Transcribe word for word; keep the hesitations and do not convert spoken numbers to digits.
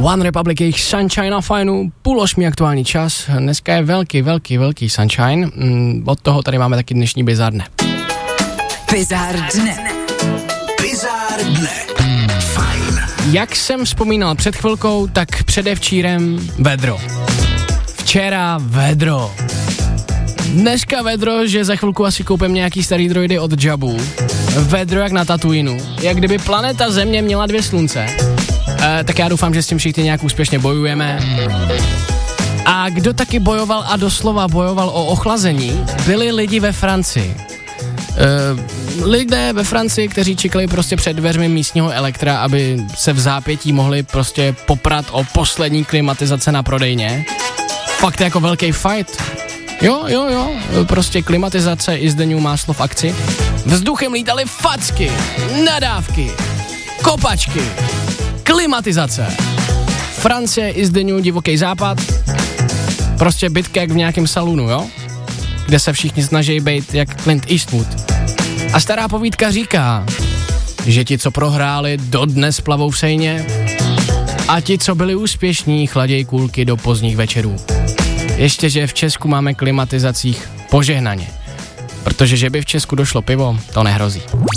One Republic, jejich Sunshine na fajnu, půl osmi aktuální čas. Dneska je velký, velký, velký sunshine. Mm, od toho tady máme taky dnešní bizár dne. Bizár dne. Bizár dne. Fajn. Jak jsem vzpomínal před chvilkou, tak předevčírem vedro. Včera vedro. Dneska vedro, že za chvilku asi koupím nějaký starý droidy od Jabu. Vedro jak na Tatooinu. Jak kdyby planeta Země měla dvě slunce. E, tak já doufám, že s tím všichni nějak úspěšně bojujeme. A kdo taky bojoval a doslova bojoval o ochlazení, byli lidi ve Francii. E, lidé ve Francii, kteří čekali prostě před dveřmi místního elektra, aby se v zápětí mohli prostě poprat o poslední klimatizace na prodejně. Fakt jako velký fight. Jo, jo, jo, prostě klimatizace is the new máslo v akci. Vzduchem lítaly facky, nadávky, kopačky, klimatizace. Francie is the new divoký západ. Prostě bitka jak v nějakém salonu, jo? Kde se všichni snaží být jak Clint Eastwood. A stará povídka říká, že ti, co prohráli, dodnes plavou v sejně a ti, co byli úspěšní, chladějí kůlky do pozdních večerů. Ještě, že v Česku máme klimatizacích požehnaně. Protože že by v Česku došlo pivo, to nehrozí.